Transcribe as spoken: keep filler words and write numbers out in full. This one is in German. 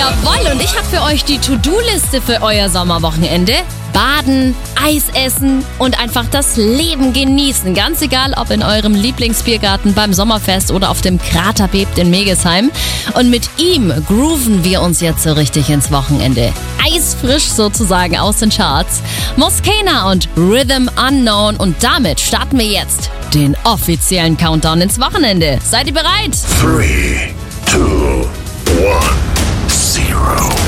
Jawohl, und ich habe für euch die To-Do-Liste für euer Sommerwochenende. Baden, Eis essen und einfach das Leben genießen. Ganz egal, ob in eurem Lieblingsbiergarten, beim Sommerfest oder auf dem Krater bebt in Megesheim. Und mit ihm grooven wir uns jetzt so richtig ins Wochenende. Eisfrisch sozusagen aus den Charts. Moskena und Rhythm Unknown. Und damit starten wir jetzt den offiziellen Countdown ins Wochenende. Seid ihr bereit? Three, two, one, zero.